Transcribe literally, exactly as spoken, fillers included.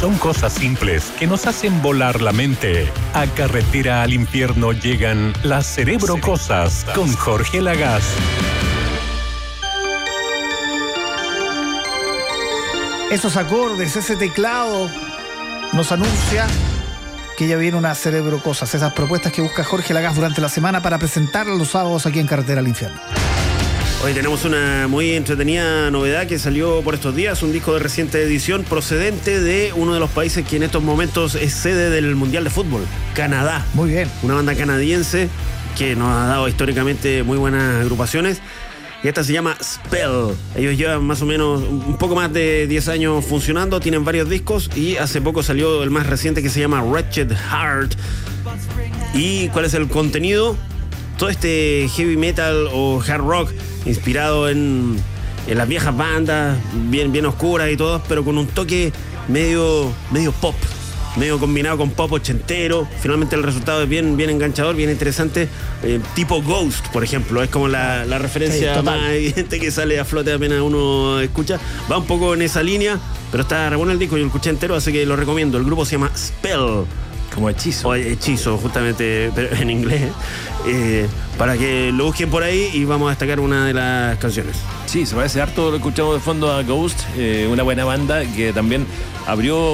Son cosas simples que nos hacen volar la mente. A Carretera al Infierno llegan las Cerebro Cosas con Jorge Lagaz. Esos acordes, ese teclado nos anuncia que ya viene una Cerebro Cosas, esas propuestas que busca Jorge Lagaz durante la semana para presentarlas los sábados aquí en Carretera al Infierno. Hoy tenemos una muy entretenida novedad que salió por estos días, un disco de reciente edición procedente de uno de los países que en estos momentos es sede del Mundial de Fútbol, Canadá. Muy bien. Una banda canadiense que nos ha dado históricamente muy buenas agrupaciones. Y esta se llama Spell. Ellos llevan más o menos un poco más de diez años funcionando, tienen varios discos y hace poco salió el más reciente que se llama Wretched Heart. ¿Y cuál es el contenido? Todo este heavy metal o hard rock inspirado en, en las viejas bandas, bien, bien oscuras y todo, pero con un toque medio, medio pop, medio combinado con pop ochentero. Finalmente el resultado es bien, bien enganchador, bien interesante, eh, tipo Ghost, por ejemplo, es como la, la referencia sí, más evidente que sale a flote apenas uno escucha. Va un poco en esa línea, pero está re bueno el disco, yo lo escuché entero, así que lo recomiendo. El grupo se llama Spell. Como hechizo. O hechizo, justamente, pero en inglés. Eh, para que lo busquen por ahí y vamos a destacar una de las canciones. Sí, se parece harto, lo escuchamos de fondo a Ghost, eh, una buena banda que también abrió